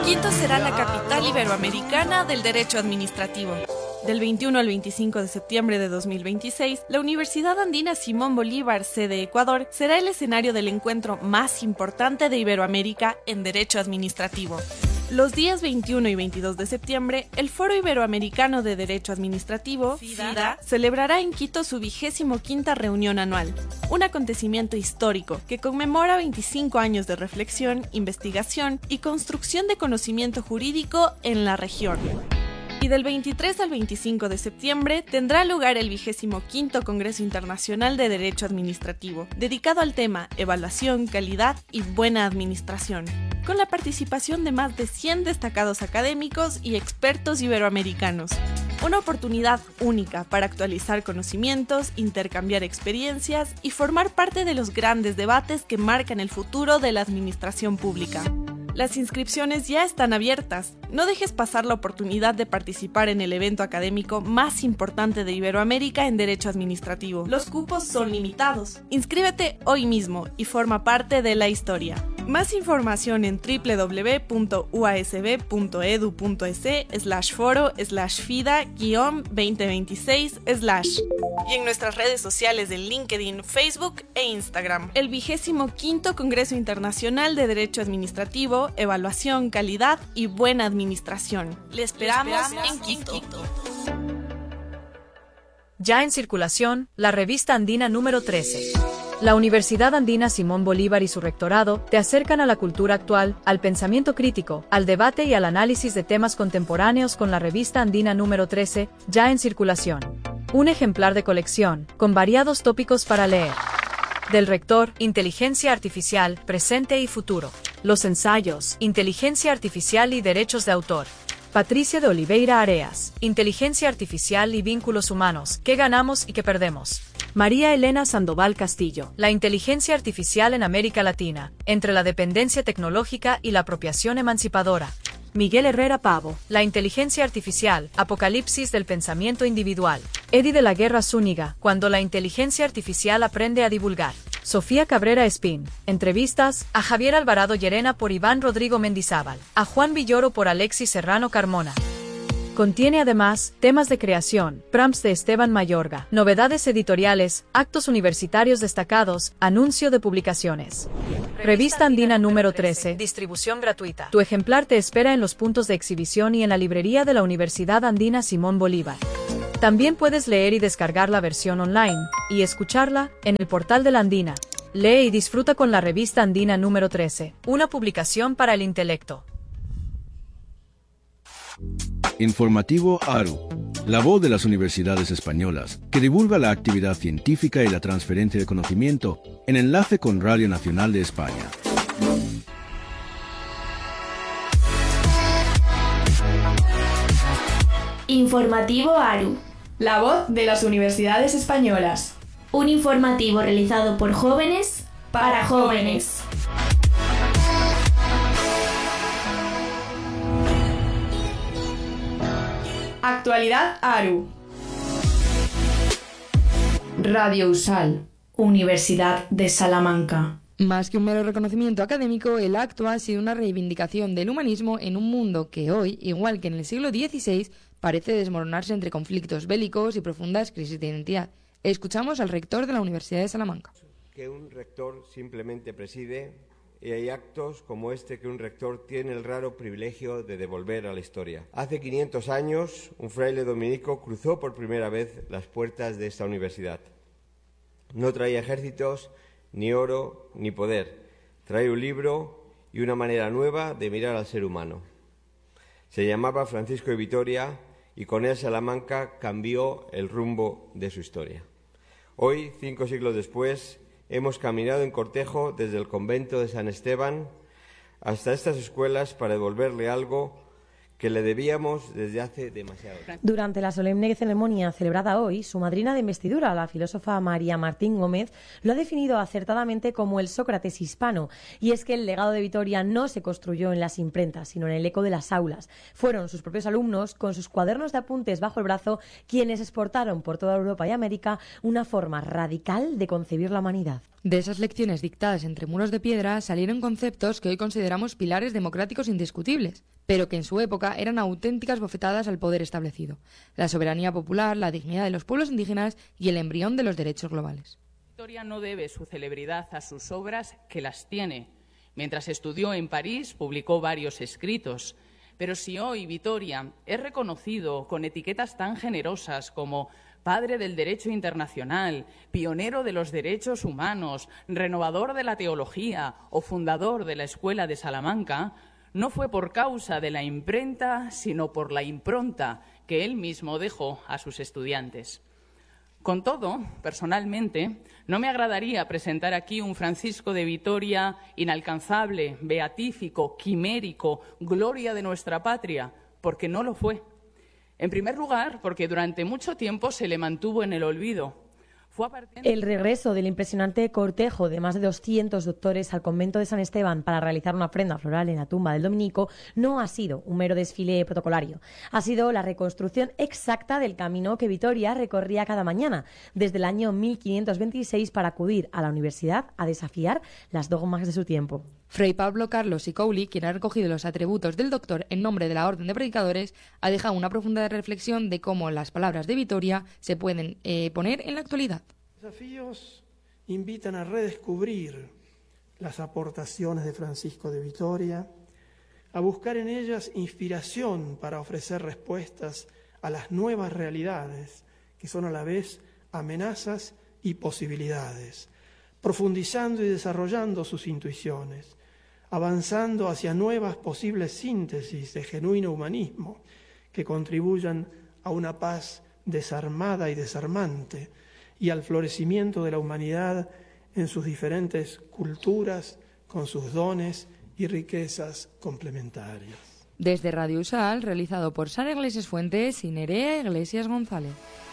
Quito será la capital iberoamericana del derecho administrativo. Del 21 al 25 de septiembre de 2026, la Universidad Andina Simón Bolívar, sede Ecuador, será el escenario del encuentro más importante de Iberoamérica en derecho administrativo. Los días 21 y 22 de septiembre, el Foro Iberoamericano de Derecho Administrativo, FIDA, celebrará en Quito su 25ª reunión anual, un acontecimiento histórico que conmemora 25 años de reflexión, investigación y construcción de conocimiento jurídico en la región. Y del 23 al 25 de septiembre tendrá lugar el 25º Congreso Internacional de Derecho Administrativo, dedicado al tema Evaluación, Calidad y Buena Administración, con la participación de más de 100 destacados académicos y expertos iberoamericanos. Una oportunidad única para actualizar conocimientos, intercambiar experiencias y formar parte de los grandes debates que marcan el futuro de la administración pública. Las inscripciones ya están abiertas. No dejes pasar la oportunidad de participar en el evento académico más importante de Iberoamérica en Derecho Administrativo. Los cupos son limitados. Inscríbete hoy mismo y forma parte de la historia. Más información en www.uasb.edu.es/foro/FIDA-2026/ y en nuestras redes sociales de LinkedIn, Facebook e Instagram. El 25º Congreso Internacional de Derecho Administrativo, Evaluación, Calidad y Buena Administración. Le esperamos en Quito. Ya en circulación, la revista andina número 13. La Universidad Andina Simón Bolívar y su rectorado te acercan a la cultura actual, al pensamiento crítico, al debate y al análisis de temas contemporáneos con la revista andina número 13, ya en circulación. Un ejemplar de colección, con variados tópicos para leer. Del rector, Inteligencia Artificial, Presente y Futuro. Los ensayos, Inteligencia Artificial y Derechos de Autor. Patricia de Oliveira Areas, Inteligencia Artificial y Vínculos Humanos, ¿qué ganamos y qué perdemos? María Elena Sandoval Castillo, la inteligencia artificial en América Latina, entre la dependencia tecnológica y la apropiación emancipadora. Miguel Herrera Pavo, la inteligencia artificial, apocalipsis del pensamiento individual. Eddie de la Guerra Zúñiga, cuando la inteligencia artificial aprende a divulgar. Sofía Cabrera Espín, entrevistas a Javier Alvarado Llerena por Iván Rodrigo Mendizábal, a Juan Villoro por Alexis Serrano Carmona. Contiene además temas de creación, prompts de Esteban Mayorga, novedades editoriales, actos universitarios destacados, anuncio de publicaciones. Revista Andina número 13, distribución gratuita. Tu ejemplar te espera en los puntos de exhibición y en la librería de la Universidad Andina Simón Bolívar. También puedes leer y descargar la versión online, y escucharla, en el portal de la Andina. Lee y disfruta con la revista Andina número 13, una publicación para el intelecto. Informativo ARU, la voz de las universidades españolas, que divulga la actividad científica y la transferencia de conocimiento en enlace con Radio Nacional de España. Informativo ARU, la voz de las universidades españolas. Un informativo realizado por jóvenes para jóvenes. Actualidad ARU. Radio USAL, Universidad de Salamanca. Más que un mero reconocimiento académico, el acto ha sido una reivindicación del humanismo en un mundo que hoy, igual que en el siglo XVI, parece desmoronarse entre conflictos bélicos y profundas crisis de identidad. Escuchamos al rector de la Universidad de Salamanca. Que un rector simplemente preside, y hay actos como este que un rector tiene el raro privilegio de devolver a la historia. Hace 500 años, un fraile dominico cruzó por primera vez las puertas de esta universidad. No traía ejércitos, ni oro, ni poder. Traía un libro y una manera nueva de mirar al ser humano. Se llamaba Francisco de Vitoria y con él Salamanca cambió el rumbo de su historia. Hoy, 5 siglos después, hemos caminado en cortejo desde el convento de San Esteban hasta estas escuelas para devolverle algo que le debíamos desde hace demasiado tiempo. Durante la solemne ceremonia celebrada hoy, su madrina de investidura, la filósofa María Martín Gómez, lo ha definido acertadamente como el Sócrates hispano. Y es que el legado de Vitoria no se construyó en las imprentas, sino en el eco de las aulas. Fueron sus propios alumnos, con sus cuadernos de apuntes bajo el brazo, quienes exportaron por toda Europa y América una forma radical de concebir la humanidad. De esas lecciones dictadas entre muros de piedra salieron conceptos que hoy consideramos pilares democráticos indiscutibles, pero que en su época eran auténticas bofetadas al poder establecido: la soberanía popular, la dignidad de los pueblos indígenas y el embrión de los derechos globales. Vitoria no debe su celebridad a sus obras, que las tiene. Mientras estudió en París, publicó varios escritos. Pero si hoy Vitoria es reconocido con etiquetas tan generosas como padre del derecho internacional, pionero de los derechos humanos, renovador de la teología o fundador de la Escuela de Salamanca, no fue por causa de la imprenta, sino por la impronta que él mismo dejó a sus estudiantes. Con todo, personalmente, no me agradaría presentar aquí un Francisco de Vitoria inalcanzable, beatífico, quimérico, gloria de nuestra patria, porque no lo fue. En primer lugar, porque durante mucho tiempo se le mantuvo en el olvido. El regreso del impresionante cortejo de más de 200 doctores al convento de San Esteban para realizar una ofrenda floral en la tumba del dominico no ha sido un mero desfile protocolario. Ha sido la reconstrucción exacta del camino que Vitoria recorría cada mañana desde el año 1526 para acudir a la universidad a desafiar las dogmas de su tiempo. Fray Pablo Carlos Icouli, quien ha recogido los atributos del doctor en nombre de la Orden de Predicadores, ha dejado una profunda reflexión de cómo las palabras de Vitoria se pueden poner en la actualidad. Los desafíos invitan a redescubrir las aportaciones de Francisco de Vitoria, a buscar en ellas inspiración para ofrecer respuestas a las nuevas realidades, que son a la vez amenazas y posibilidades, profundizando y desarrollando sus intuiciones, avanzando hacia nuevas posibles síntesis de genuino humanismo que contribuyan a una paz desarmada y desarmante y al florecimiento de la humanidad en sus diferentes culturas, con sus dones y riquezas complementarias. Desde Radio Usal, realizado por Sara Iglesias Fuentes y Nerea Iglesias González.